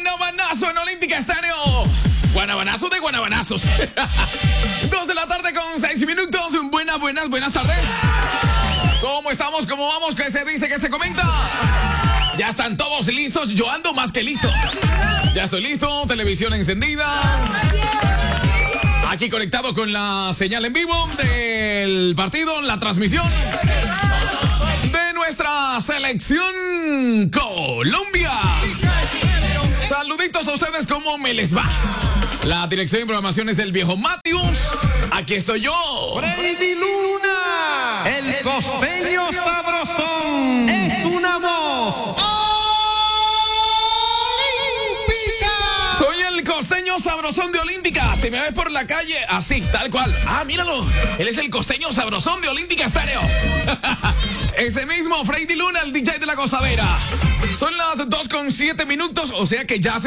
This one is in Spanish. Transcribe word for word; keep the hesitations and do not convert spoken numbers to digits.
Guanabanazo en Olímpica Estéreo. Guanabanazo de guanabanazos. Dos de la tarde con seis minutos. Buenas, buenas, buenas tardes. ¿Cómo estamos? ¿Cómo vamos? ¿Qué se dice? ¿Qué se comenta? Ya están todos listos. Yo ando más que listo. Ya estoy listo. Televisión encendida. Aquí conectado con la señal en vivo del partido, la transmisión de nuestra selección Colombia. Saluditos a ustedes, ¿cómo me les va? La dirección y programación es del viejo Matius. Aquí estoy yo. Freddy Luna, el costeño sabrosón, es una voz olímpica. Soy el costeño sabrosón de Olímpica. Si me ves por la calle, así, tal cual. Ah, míralo. Él es el costeño sabrosón de Olímpica Estéreo. Ese mismo, Freddy Luna, el D J de la gozadera. Son las dos con siete minutos, o sea que ya se